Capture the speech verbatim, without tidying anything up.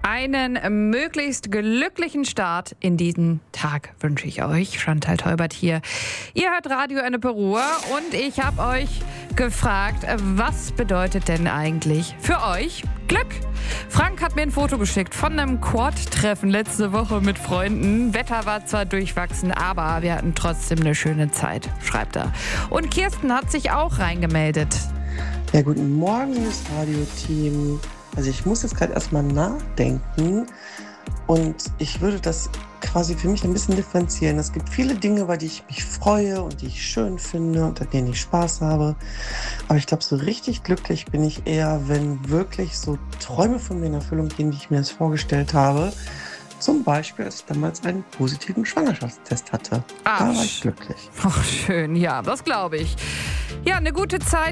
Einen möglichst glücklichen Start in diesen Tag wünsche ich euch. Chantal Teubert hier. Ihr hört Radio Enneperuhr und ich habe euch gefragt, was bedeutet denn eigentlich für euch Glück? Frank hat mir ein Foto geschickt von einem Quad-Treffen letzte Woche mit Freunden. Wetter war zwar durchwachsen, aber wir hatten trotzdem eine schöne Zeit, schreibt er. Und Kirsten hat sich auch reingemeldet. Ja, guten Morgen, das Radioteam. Also ich muss jetzt gerade erstmal nachdenken und ich würde das quasi für mich ein bisschen differenzieren. Es gibt viele Dinge, über die ich mich freue und die ich schön finde und an denen ich Spaß habe. Aber ich glaube, so richtig glücklich bin ich eher, wenn wirklich so Träume von mir in Erfüllung gehen, wie ich mir das vorgestellt habe. Zum Beispiel, als ich damals einen positiven Schwangerschaftstest hatte. Ach, da war ich glücklich. Ach, schön, ja, das glaube ich. Ja, eine gute Zeit